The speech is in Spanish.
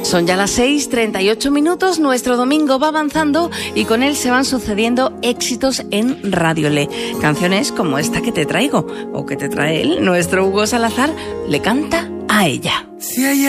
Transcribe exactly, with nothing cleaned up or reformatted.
Son ya las seis treinta y ocho minutos, nuestro domingo va avanzando y con él se van sucediendo éxitos en Radio Le. Canciones como esta que te traigo, o que te trae él, nuestro Hugo Salazar, le canta a ella. Si ella